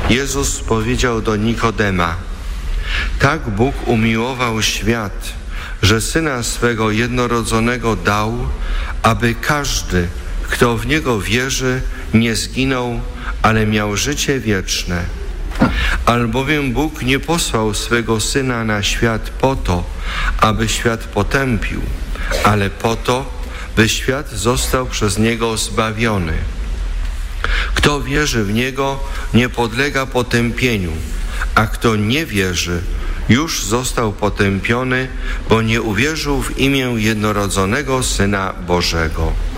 Jezus powiedział do Nikodema: tak Bóg umiłował świat, że Syna swego jednorodzonego dał, aby każdy, kto w Niego wierzy, nie zginął, ale miał życie wieczne. Albowiem Bóg nie posłał swego Syna na świat po to, aby świat potępił, ale po to, by świat został przez Niego zbawiony. Kto wierzy w Niego, nie podlega potępieniu, a kto nie wierzy, już został potępiony, bo nie uwierzył w imię jednorodzonego Syna Bożego.